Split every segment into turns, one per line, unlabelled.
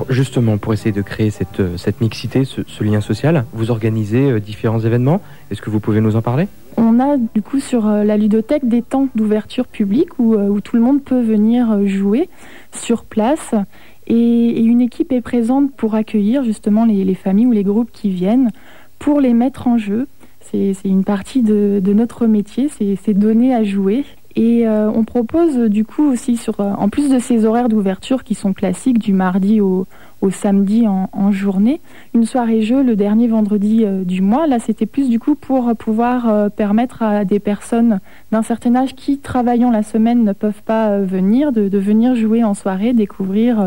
Alors justement, pour essayer de créer cette mixité, ce lien social, vous organisez différents événements. Est-ce que vous pouvez nous en parler ?
On a du coup sur la ludothèque des temps d'ouverture publique où tout le monde peut venir jouer sur place. Et une équipe est présente pour accueillir justement les familles ou les groupes qui viennent, pour les mettre en jeu. C'est une partie de notre métier, c'est donner à jouer. Et on propose du coup aussi, en plus de ces horaires d'ouverture qui sont classiques du mardi au samedi en journée, une soirée jeu le dernier vendredi du mois. Là, c'était plus du coup pour pouvoir permettre à des personnes d'un certain âge qui, travaillant la semaine, ne peuvent pas venir, de venir jouer en soirée, découvrir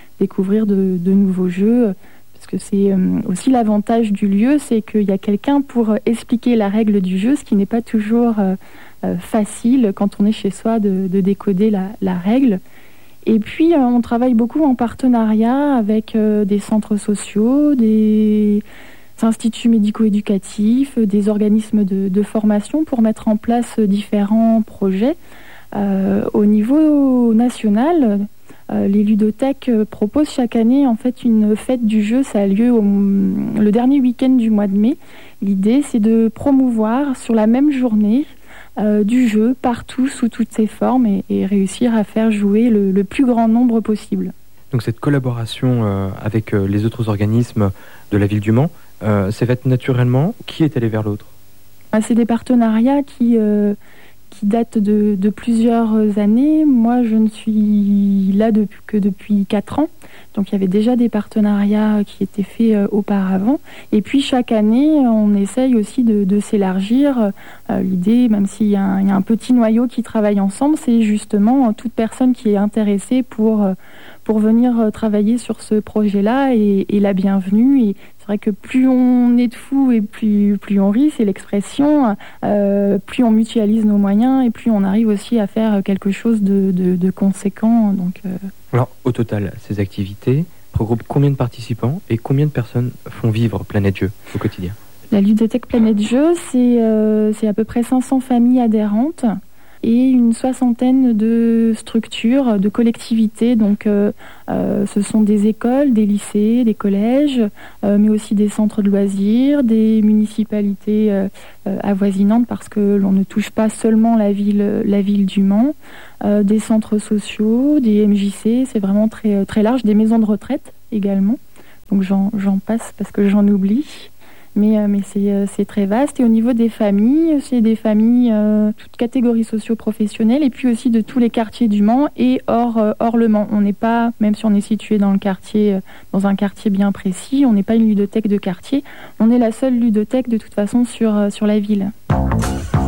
de nouveaux jeux. Parce que c'est aussi l'avantage du lieu, c'est qu'il y a quelqu'un pour expliquer la règle du jeu, ce qui n'est pas toujours facile quand on est chez soi de décoder la règle. Et puis on travaille beaucoup en partenariat avec des centres sociaux, des instituts médico-éducatifs, des organismes de formation pour mettre en place différents projets. Au niveau national, les ludothèques proposent chaque année en fait une fête du jeu. Ça a lieu le dernier week-end du mois de mai. L'idée, c'est de promouvoir sur la même journée du jeu partout sous toutes ses formes et réussir à faire jouer le plus grand nombre possible.
Donc cette collaboration avec les autres organismes de la ville du Mans s'est faite naturellement. Qui est allé vers l'autre ?
C'est des partenariats qui datent de plusieurs années. Moi, je ne suis là que depuis 4 ans. Donc, il y avait déjà des partenariats qui étaient faits auparavant. Et puis, chaque année, on essaye aussi de s'élargir. L'idée, même s'il y a un petit noyau qui travaille ensemble, c'est justement toute personne qui est intéressée pour venir travailler sur ce projet-là et la bienvenue. Et c'est vrai que plus on est de fous et plus on rit, c'est l'expression, plus on mutualise nos moyens et plus on arrive aussi à faire quelque chose de conséquent. Donc,
Alors, au total, ces activités regroupent combien de participants et combien de personnes font vivre Planète Jeux au quotidien ?
La ludothèque Planète Jeux, c'est à peu près 500 familles adhérentes et une 60aine de structures, de collectivités. Donc, ce sont des écoles, des lycées, des collèges, mais aussi des centres de loisirs, des municipalités avoisinantes, parce que l'on ne touche pas seulement la ville du Mans, des centres sociaux, des MJC, c'est vraiment très, très large, des maisons de retraite également. Donc, j'en passe parce que j'en oublie. Mais c'est très vaste. Et au niveau des familles, c'est des familles toutes catégories socio-professionnelles et puis aussi de tous les quartiers du Mans et hors le Mans. On n'est pas, même si on est situé dans un quartier bien précis, on n'est pas une ludothèque de quartier. On est la seule ludothèque de toute façon sur la ville.